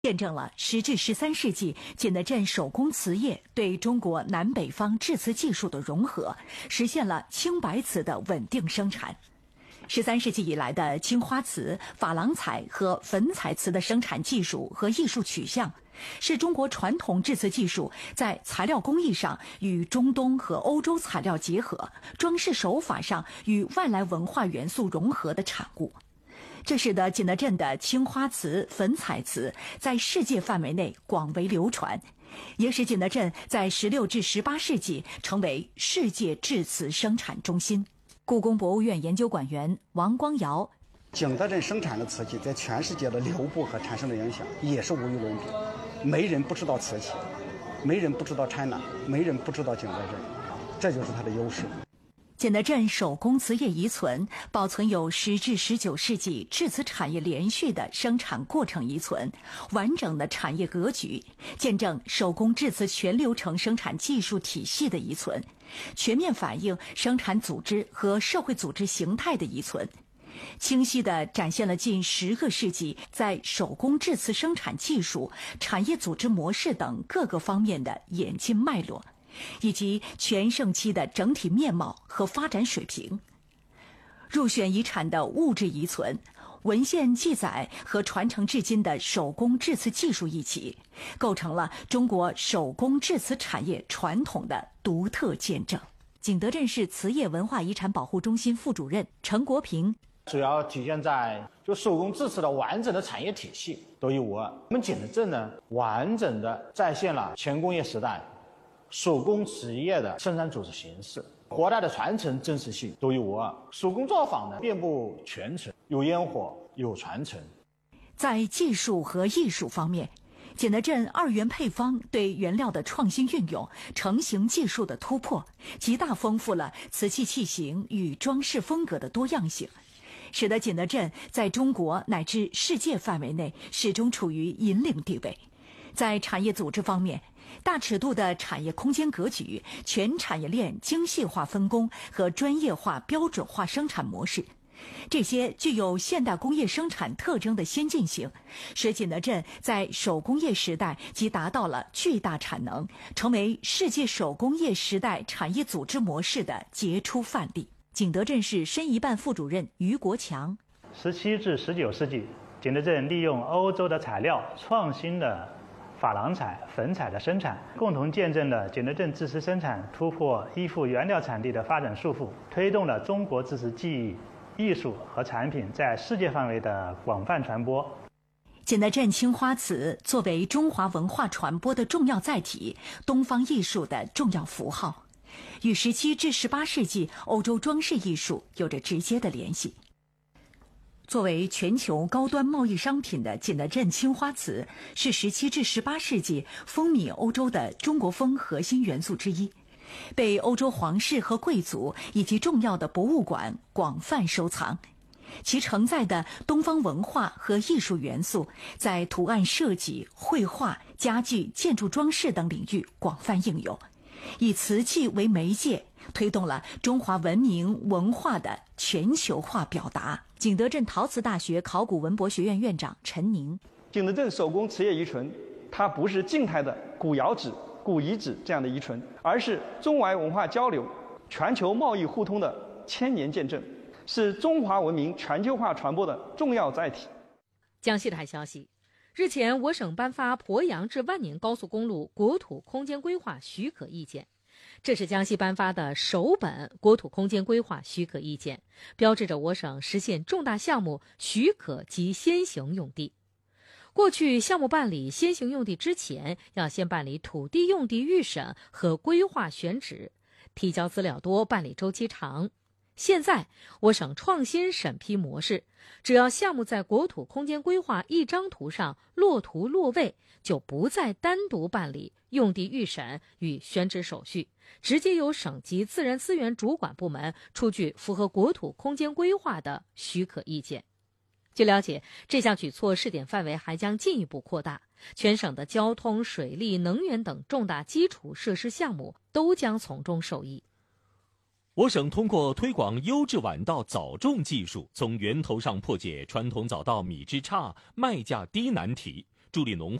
见证了10至13世纪景德镇手工瓷业对中国南北方制瓷技术的融合，实现了青白瓷的稳定生产。13世纪以来的青花瓷、珐琅彩和粉彩瓷的生产技术和艺术取向，是中国传统制瓷技术在材料工艺上与中东和欧洲材料结合，装饰手法上与外来文化元素融合的产物。这使得景德镇的青花瓷、粉彩瓷在世界范围内广为流传，也使景德镇在16至18世纪成为世界制瓷生产中心。故宫博物院研究馆员王光尧： 景德镇生产的瓷器在全世界的流布和产生的影响也是无与伦比，没人不知道瓷器，没人不知道 China， 没人不知道景德镇，这就是它的优势。 景德镇手工瓷业遗存保存有10至19世纪制瓷产业连续的生产过程遗存，完整的产业格局，见证手工制瓷全流程生产技术体系的遗存，全面反映生产组织和社会组织形态的遗存，清晰地展现了近10个世纪在手工制瓷生产技术、产业组织模式等各个方面的演进脉络，以及全盛期的整体面貌和发展水平。入选遗产的物质遗存、文献记载和传承至今的手工制瓷技术一起，构成了中国手工制瓷产业传统的独特见证。景德镇市瓷业文化遗产保护中心副主任陈国平： 主要体现在手工制瓷的完整的产业体系独一无二。我们景德镇呢，完整的再现了前工业时代手工瓷业的生产组织形式，活代的传承真实性独一无二。手工作坊呢，遍布全城，有烟火，有传承。 在技术和艺术方面，景德镇2元配方对原料的创新运用、成型技术的突破，极大丰富了瓷器器型与装饰风格的多样性，使得景德镇在中国乃至世界范围内始终处于引领地位。在产业组织方面，大尺度的产业空间格局、全产业链精细化分工和专业化标准化生产模式，这些具有现代工业生产特征的先进性，使景德镇在手工业时代即达到了巨大产能，成为世界手工业时代产业组织模式的杰出范例。景德镇市申遗办副主任于国强 ：17至19世纪，景德镇利用欧洲的材料，创新的珐琅彩、粉彩的生产，共同见证了景德镇制瓷生产突破依附原料产地的发展束缚，推动了中国制瓷技艺、艺术和产品在世界范围的广泛传播。 景德镇青花瓷作为中华文化传播的重要载体，东方艺术的重要符号，与17至18世纪欧洲装饰艺术有着直接的联系。作为全球高端贸易商品的景德镇青花瓷，是17至18世纪风靡欧洲的中国风核心元素之一，被欧洲皇室和贵族以及重要的博物馆广泛收藏。其承载的东方文化和艺术元素，在图案设计、绘画、家具、建筑装饰等领域广泛应用，以瓷器为媒介，推动了中华文明文化的全球化表达。景德镇陶瓷大学考古文博学院院长陈宁： 景德镇手工瓷业遗存，它不是静态的古窑址、古遗址这样的遗存，而是中外文化交流、全球贸易互通的千年见证，是中华文明全球化传播的重要载体。 江西台消息，日前我省颁发鄱阳至万宁高速公路国土空间规划许可意见，这是江西颁发的首本国土空间规划许可意见，标志着我省实现重大项目许可及先行用地。过去项目办理先行用地之前，要先办理土地用地预审和规划选址，提交资料多，办理周期长。现在我省创新审批模式，只要项目在国土空间规划一张图上落图落位，就不再单独办理用地预审与选址手续，直接由省级自然资源主管部门出具符合国土空间规划的许可意见。据了解，这项举措试点范围还将进一步扩大，全省的交通、水利、能源等重大基础设施项目都将从中受益。 我省通过推广优质晚稻早种技术，从源头上破解传统早稻米质差、卖价低难题， 助力农